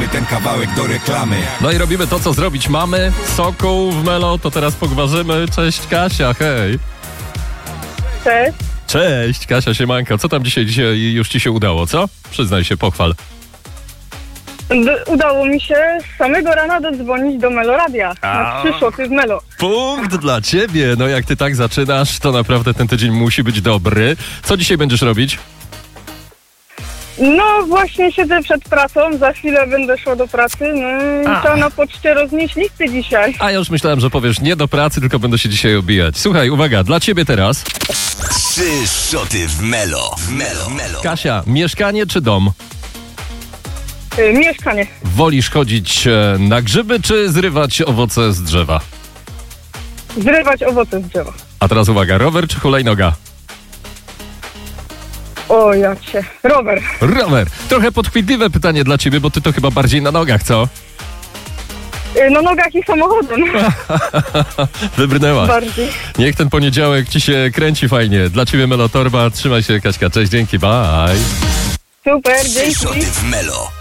ten kawałek do reklamy. No i robimy to, co zrobić mamy. Sokół w Melo, to teraz pogwarzymy. Cześć Kasia, hej. Cześć. Cześć Kasia, siemanko. Co tam dzisiaj już ci się udało, co? Przyznaj się, pochwal. Udało mi się z samego rana dodzwonić do Meloradia. Na 3 szoty w Melo. Punkt dla ciebie. No jak ty tak zaczynasz, to naprawdę ten tydzień musi być dobry. Co dzisiaj będziesz robić? No właśnie siedzę przed pracą, za chwilę będę szła do pracy. No i trzeba na poczcie roznieść listy dzisiaj. A ja już myślałem, że powiesz nie do pracy, tylko będę się dzisiaj obijać. Słuchaj, uwaga, dla ciebie teraz. 3 szoty w Melo. Kasia, mieszkanie czy dom? Mieszkanie. Wolisz chodzić na grzyby, czy zrywać owoce z drzewa? Zrywać owoce z drzewa. A teraz uwaga, rower czy hulajnoga? O jacie. Rower. Rower. Trochę podchwytliwe pytanie dla ciebie, bo ty to chyba bardziej na nogach, co? Na nogach i samochodem. Wybrnęłaś. Bardziej. Niech ten poniedziałek ci się kręci fajnie. Dla ciebie Melotorba. Trzymaj się, Kaśka. Cześć, dzięki, bye. Super, 3 dzięki. szoty w Melo.